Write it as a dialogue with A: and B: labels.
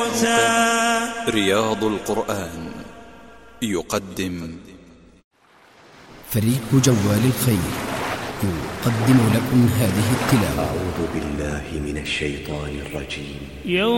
A: موتى.
B: رياض القرآن يقدم
C: فريق جوال الخير يقدم لكم هذه التلاوة.
D: أعوذ بالله من الشيطان الرجيم.